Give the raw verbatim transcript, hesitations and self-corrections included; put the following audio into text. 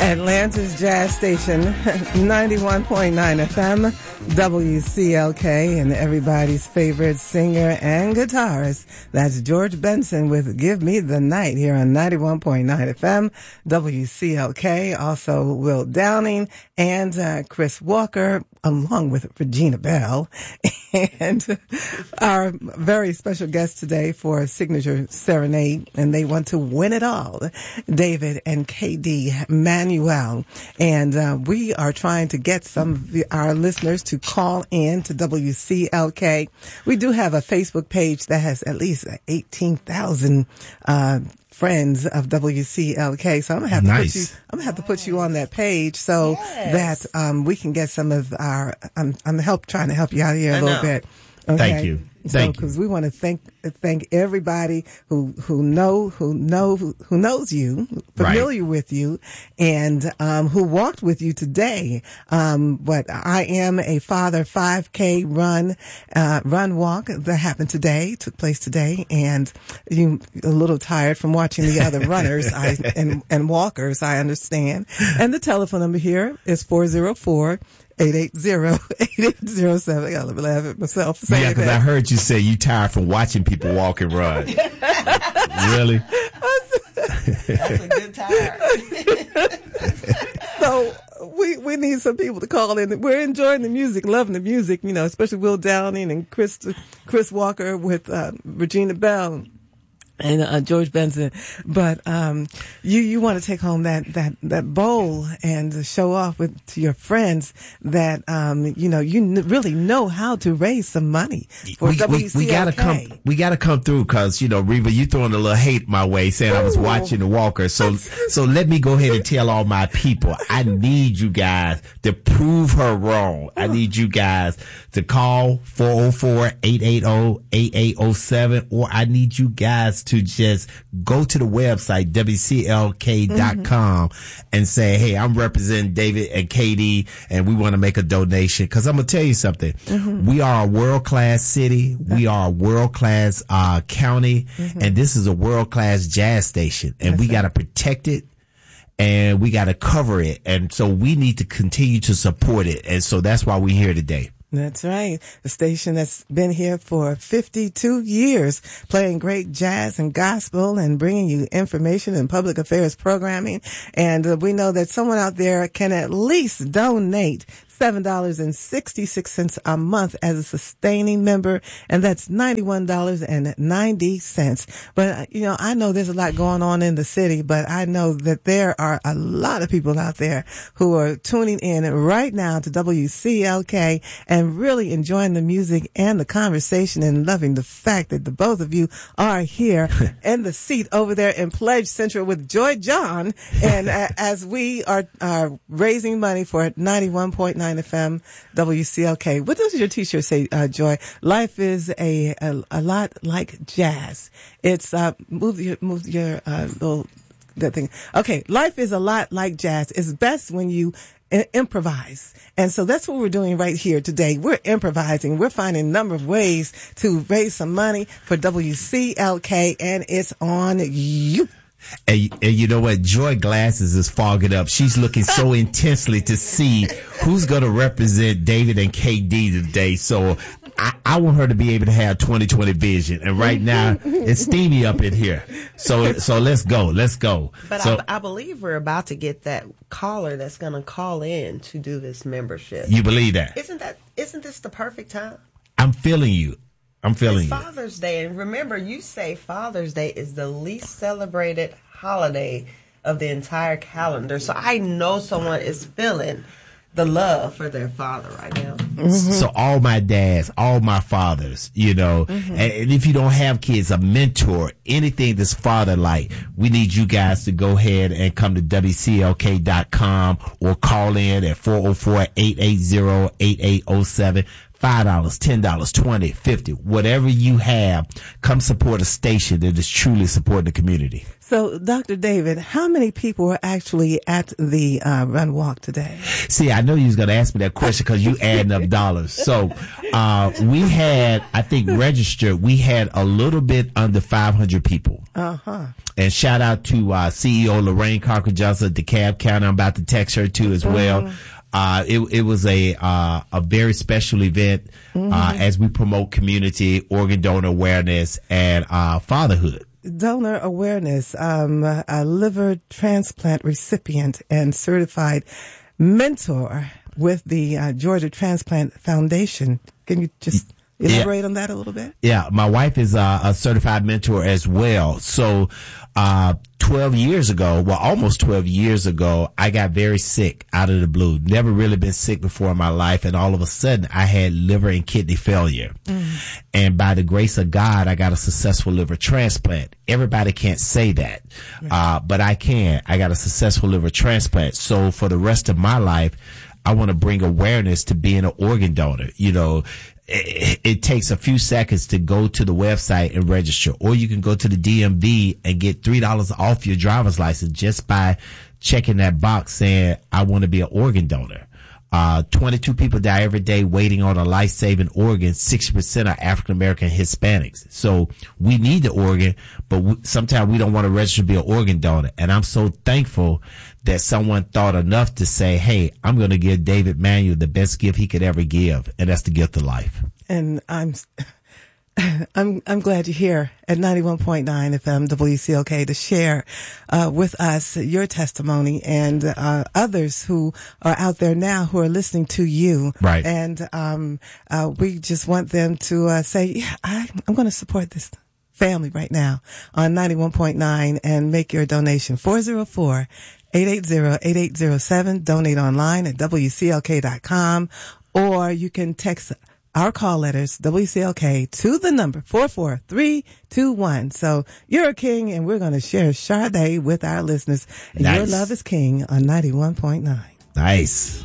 Atlanta's Jazz Station, ninety-one point nine F M, W C L K, and everybody's favorite singer and guitarist. That's George Benson with Give Me the Night here on ninety-one point nine F M, W C L K. Also, Will Downing and uh, Chris Walker, along with Regina Bell. And our very special guest today for a signature serenade, and they want to win it all, David and K D Manuel. And uh, we are trying to get some of the, our listeners to call in to W C L K. We do have a Facebook page that has at least eighteen thousand uh friends of W C L K. So I'm gonna have nice. to put you I'm gonna have to put you on that page so yes. that um we can get some of our I'm I'm help trying to help you out here a I little know. bit. Okay? Thank you. Thank so, because we want to thank thank everybody who who know who know who knows you, familiar right. with you, and um, who walked with you today. Um, but I am a father five K run uh, run walk that happened today, took place today, and you a little tired from watching the other runners I, and and walkers. I understand. And the telephone number here is four zero four. eight eight zero, eight eight zero seven. I gotta laugh at myself. Yeah, because I heard you say you tired from watching people walk and run. Really? That's a good tire. So we we need some people to call in. We're enjoying the music, loving the music, you know, especially Will Downing and Chris Chris Walker with uh, Regina Bell. And uh, George Benson, but um, you you want to take home that that that bowl and show off with to your friends that um you know you n- really know how to raise some money for we, W C L K. We, we gotta come. We gotta come through because you know, Reva, you throwing a little hate my way, saying Ooh. I was watching the Walker. So so let me go ahead and tell all my people. I need you guys to prove her wrong. I need you guys to call four oh four, eight eight zero, eight eight zero seven, or I need you guys to just go to the website W C L K dot com mm-hmm. and say, hey, I'm representing David and K D and we want to make a donation. Cause I'm going to tell you something. Mm-hmm. We are a world class city. We are a world class, uh, county. Mm-hmm. And this is a world class jazz station and That's we got to protect it. And we got to cover it. And so we need to continue to support it. And so that's why we're here today. That's right. The station that's been here for fifty-two years, playing great jazz and gospel and bringing you information and public affairs programming. And uh, we know that someone out there can at least donate seven dollars and sixty-six cents a month as a sustaining member, and that's ninety-one dollars and ninety cents. But, you know, I know there's a lot going on in the city, but I know that there are a lot of people out there who are tuning in right now to W C L K and really enjoying the music and the conversation and loving the fact that the both of you are here in the seat over there in Pledge Central with Joy John, and uh, as we are, are raising money for ninety-one point nine F M W C L K. What does your t-shirt say, uh, Joy? Life is a, a a lot like jazz. It's uh move your move your uh little that thing. Okay, life is a lot like jazz. It's best when you I- improvise. And so that's what we're doing right here today. We're improvising. We're finding a number of ways to raise some money for W C L K, and it's on you. And, and you know what? Joy glasses is fogging up. She's looking so intensely to see who's going to represent David and K D today. So I, I want her to be able to have twenty twenty vision. And right now it's steamy up in here. So so let's go. Let's go. But so, I, I believe we're about to get that caller that's going to call in to do this membership. You believe that? Isn't that isn't this the perfect time? I'm feeling you. I'm feeling it's you. Father's Day, and remember, you say Father's Day is the least celebrated holiday of the entire calendar. So I know someone is feeling the love for their father right now. Mm-hmm. So all my dads, all my fathers, you know, mm-hmm. and, and if you don't have kids, a mentor, anything that's father-like, we need you guys to go ahead and come to W C L K dot com or call in at four oh four, eight eight zero, eight eight zero seven. five dollars, ten dollars, twenty dollars, fifty dollars, whatever you have, come support a station that is truly supporting the community. So, Doctor David, how many people were actually at the uh, run walk today? See, I know you was going to ask me that question because you adding up dollars. So, uh, we had, I think, registered, we had a little bit under five hundred people. Uh-huh. And shout out to uh, C E O Lorraine Cochran Johnson at DeKalb County. I'm about to text her too as well. Mm-hmm. Uh, it, it was a, uh, a very special event, mm-hmm. uh, as we promote community, organ donor awareness, and, uh, fatherhood. Donor awareness, um, a liver transplant recipient and certified mentor with the uh, Georgia Transplant Foundation. Can you just elaborate yeah. on that a little bit? Yeah, my wife is uh, a certified mentor as well. So, uh, twelve years ago, well, almost twelve years ago, I got very sick out of the blue. Never really been sick before in my life. And all of a sudden I had liver and kidney failure. Mm. And by the grace of God, I got a successful liver transplant. Everybody can't say that. Right. Uh, but I can. I got a successful liver transplant. So for the rest of my life, I want to bring awareness to being an organ donor. You know, it, it takes a few seconds to go to the website and register, or you can go to the D M V and get three dollars off your driver's license just by checking that box saying, I want to be an organ donor. Uh, twenty-two people die every day waiting on a life-saving organ. sixty percent are African-American Hispanics. So we need the organ, but we, sometimes we don't want to register to be an organ donor. And I'm so thankful that someone thought enough to say, hey, I'm going to give David Manuel the best gift he could ever give. And that's the gift of life. And I'm, I'm, I'm glad you're here at ninety-one point nine F M W C L K to share, uh, with us your testimony and, uh, others who are out there now who are listening to you. Right. And, um, uh, we just want them to, uh, say, yeah, I, I'm going to support this family right now on ninety-one point nine and make your donation. four oh four, eight eight zero, eight eight zero seven. Donate online at W C L K dot com, or you can text our call letters, W C L K, to the number four four three two one. So you're a king, and we're going to share Sade with our listeners. And nice. Your love is king on ninety-one point nine. Nice.